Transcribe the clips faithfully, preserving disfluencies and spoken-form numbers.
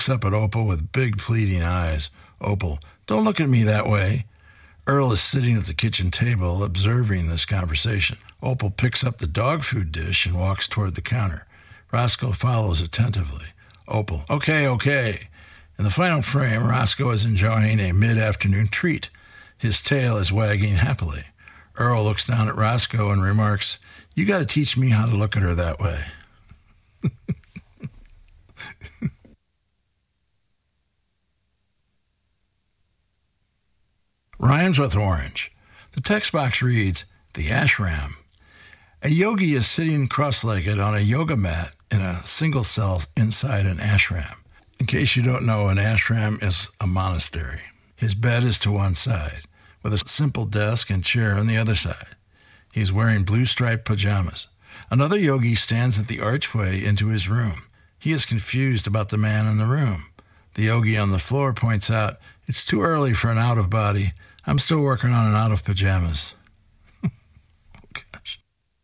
up at Opal with big pleading eyes. Opal, don't look at me that way. Earl is sitting at the kitchen table observing this conversation. Opal picks up the dog food dish and walks toward the counter. Roscoe follows attentively. Opal, okay, okay. In the final frame, Roscoe is enjoying a mid-afternoon treat. His tail is wagging happily. Earl looks down at Roscoe and remarks, you got to teach me how to look at her that way. Rhymes with orange. The text box reads, the ashram. A yogi is sitting cross-legged on a yoga mat in a single cell inside an ashram. In case you don't know, an ashram is a monastery. His bed is to one side, with a simple desk and chair on the other side. He is wearing blue-striped pajamas. Another yogi stands at the archway into his room. He is confused about the man in the room. The yogi on the floor points out, it's too early for an out-of-body. I'm still working on an out-of-pajamas. Oh, gosh.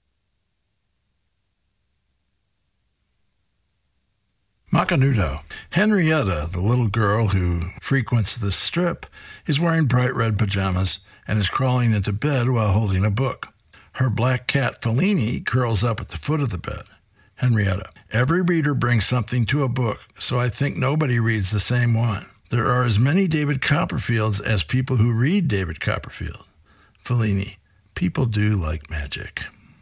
Macanudo. Henrietta, the little girl who frequents the strip, is wearing bright red pajamas and is crawling into bed while holding a book. Her black cat, Fellini, curls up at the foot of the bed. Henrietta. Every reader brings something to a book, so I think nobody reads the same one. There are as many David Copperfields as people who read David Copperfield. Fellini. People do like magic.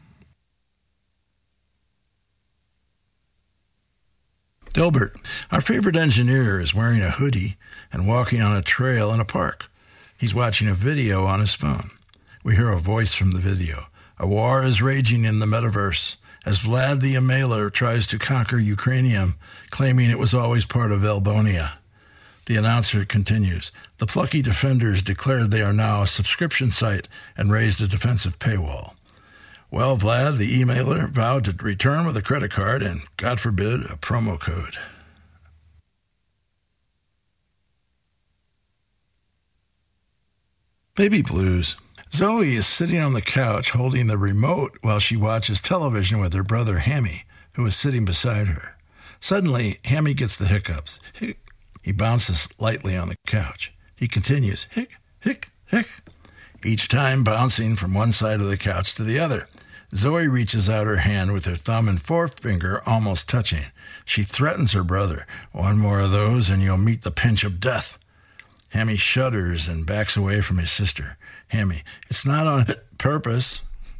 Dilbert. Our favorite engineer is wearing a hoodie and walking on a trail in a park. He's watching a video on his phone. We hear a voice from the video. A war is raging in the metaverse as Vlad the Impaler tries to conquer Ukrainium, claiming it was always part of Elbonia. The announcer continues, the plucky defenders declared they are now a subscription site and raised a defensive paywall. Well, Vlad, the emailer, vowed to return with a credit card and, God forbid, a promo code. Baby blues. Zoe is sitting on the couch holding the remote while she watches television with her brother Hammy, who is sitting beside her. Suddenly, Hammy gets the hiccups. Hic. He bounces lightly on the couch. He continues, hic, hic, hic, each time bouncing from one side of the couch to the other. Zoe reaches out her hand with her thumb and forefinger almost touching. She threatens her brother. One more of those and you'll meet the pinch of death. Hammy shudders and backs away from his sister. Hammy, it's not on purpose.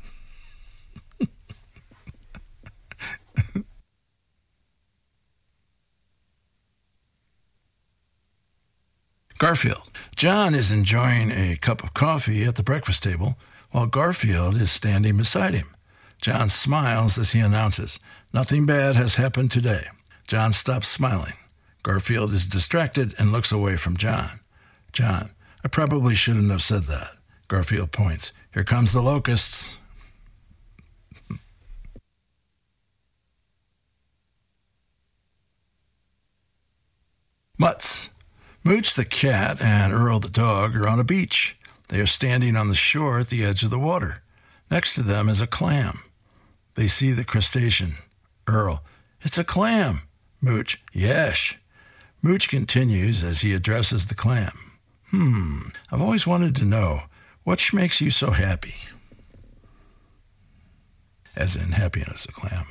Garfield. John is enjoying a cup of coffee at the breakfast table while Garfield is standing beside him. John smiles as he announces, nothing bad has happened today. John stops smiling. Garfield is distracted and looks away from John. John, I probably shouldn't have said that. Garfield points. Here comes the locusts. Mutts. Mooch the cat and Earl the dog are on a beach. They are standing on the shore at the edge of the water. Next to them is a clam. They see the crustacean. Earl, it's a clam. Mooch, yes. Mooch continues as he addresses the clam. Hmm, I've always wanted to know, what makes you so happy? As in happiness, a clam.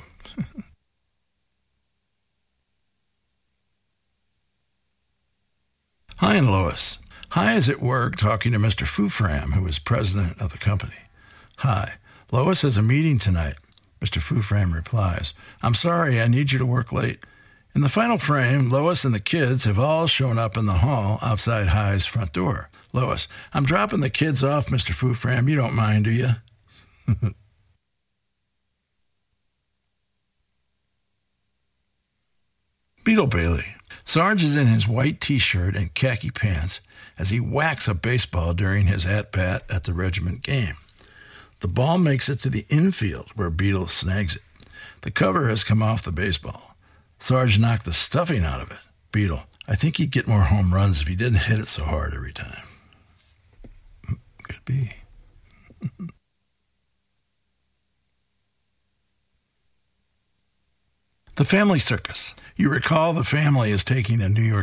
Hi and Lois. Hi is at work talking to Mister Fufram, who is president of the company. Hi, Lois has a meeting tonight. Mister Fufram replies, I'm sorry, I need you to work late. In the final frame, Lois and the kids have all shown up in the hall outside Hi's front door. Lois, I'm dropping the kids off, Mister Fufram. You don't mind, do you? Beetle Bailey. Sarge is in his white T-shirt and khaki pants as he whacks a baseball during his at-bat at the regiment game. The ball makes it to the infield where Beetle snags it. The cover has come off the baseball. Sarge knocked the stuffing out of it. Beetle, I think he'd get more home runs if he didn't hit it so hard every time. Could be. The Family Circus. You recall the family is taking a New York